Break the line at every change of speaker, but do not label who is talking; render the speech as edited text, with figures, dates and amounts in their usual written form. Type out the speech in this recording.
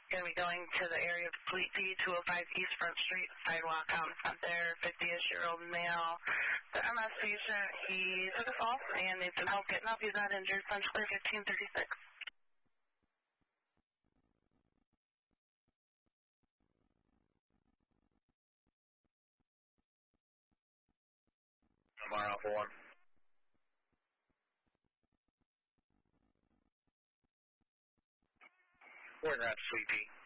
Going to be going to the area of Fleet P, 205 East Front Street, sidewalk out in front there, 50-ish-year-old male. The MS patient, he took a fall and needs some help getting up. He's not injured. Punch clear 1536.
MR Alpha 1. Where's that, Fleet P?